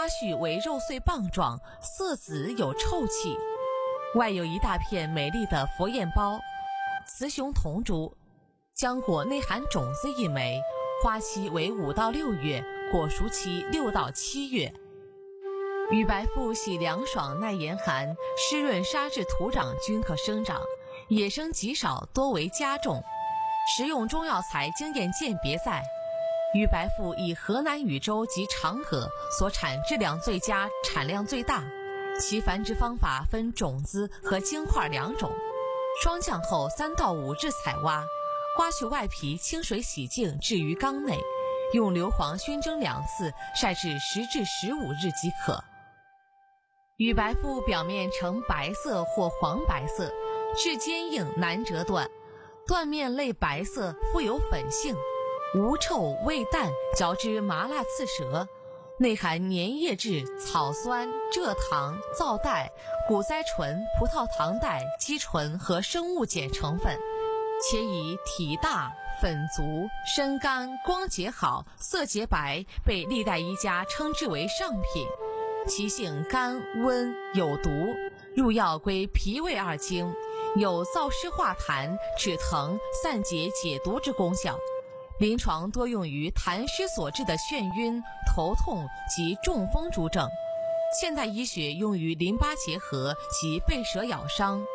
花序为肉穗棒状，色紫有臭气，外有一大片美丽的佛焰苞，雌雄同株，浆果内含种子1枚，花期为5到6月，果熟期6到7月。雨白附喜凉爽，耐严寒，湿润沙质土壤均可生长，野生极少，多为家种。食用中药材经验鉴别在，雨白附以河南禹州及长葛所产质量最佳，产量最大。其繁殖方法分种子和茎块2种，霜降后3到5日采挖，刮去外皮，清水洗净，置于缸内，用硫磺熏蒸2次，晒至10至15日即可。雨白附表面呈白色或黄白色，质坚硬，难折断，断面类白色，富有粉性，无臭，味淡，嚼之麻辣刺舌，内含粘液质、草酸、蔗糖、皂带、谷甾醇、葡萄糖带、肌醇和生物碱成分，且以体大、粉足、身干、光洁好、色洁白，被历代医家称之为上品。其性甘温有毒，入药归脾胃2经，有燥湿化痰、止疼、散结解毒之功效。临床多用于痰湿所致的眩晕、头痛及中风诸症。现代医学用于淋巴结核及被蛇咬伤、